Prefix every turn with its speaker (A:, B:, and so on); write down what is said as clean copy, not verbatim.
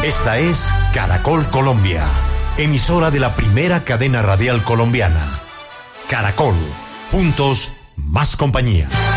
A: Esta es Caracol Colombia, emisora de la primera cadena radial colombiana. Caracol, juntos, más compañía.